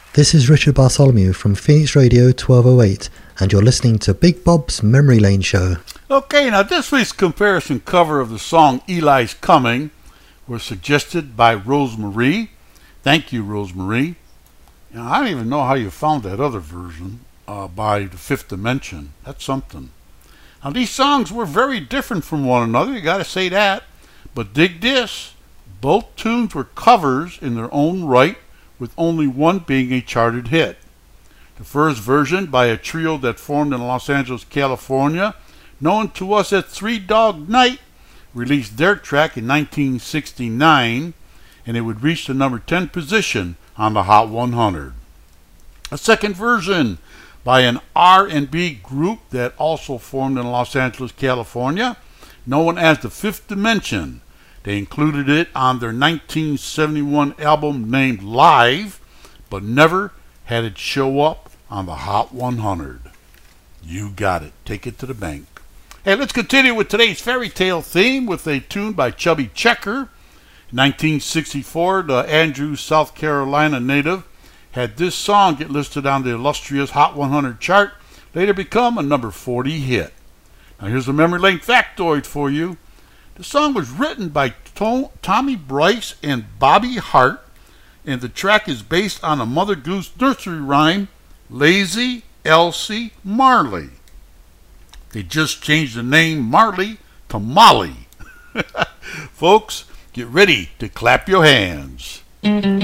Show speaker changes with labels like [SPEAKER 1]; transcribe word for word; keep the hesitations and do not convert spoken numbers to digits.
[SPEAKER 1] This is Richard Bartholomew from Phoenix Radio twelve oh eight, and you're listening to Big Bob's Memory Lane Show.
[SPEAKER 2] Okay, now this week's comparison cover of the song Eli's Coming was suggested by Rosemarie. Thank you, Rosemarie. Now, I don't even know how you found that other version uh, by The Fifth Dimension. That's something. Now, these songs were very different from one another, you gotta say that. But dig this, both tunes were covers in their own right, with only one being a charted hit. The first version by a trio that formed in Los Angeles, California, known to us as Three Dog Night, released their track in nineteen sixty-nine, and it would reach the number ten position on the Hot one hundred. A second version by an R and B group that also formed in Los Angeles, California, known as The Fifth Dimension. They included it on their nineteen seventy-one album named Live, but never had it show up on the Hot one hundred. You got it. Take it to the bank. Hey, let's continue with today's fairy tale theme with a tune by Chubby Checker. In nineteen sixty-four, the Andrews, South Carolina native had this song get listed on the illustrious Hot one hundred chart, later become a number forty hit. Now here's a memory lane factoid for you. The song was written by Tom, Tommy Bryce and Bobby Hart, and the track is based on a Mother Goose nursery rhyme, Lazy Elsie Marley. They just changed the name Marley to Molly. Folks, get ready to clap your hands.